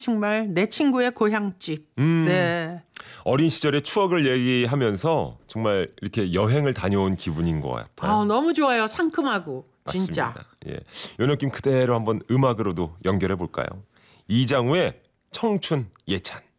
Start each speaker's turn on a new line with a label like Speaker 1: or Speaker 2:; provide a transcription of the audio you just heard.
Speaker 1: 정말 내 친구의 고향집. 네.
Speaker 2: 어린 시절의 추억을 얘기하면서 정말 이렇게 여행을 다녀온 기분인 것 같아요.
Speaker 1: 아, 너무 좋아요. 상큼하고 진짜.
Speaker 2: 맞습니다. 예. 요 느낌 그대로 한번 음악으로도 연결해 볼까요? 이장우의 청춘 예찬.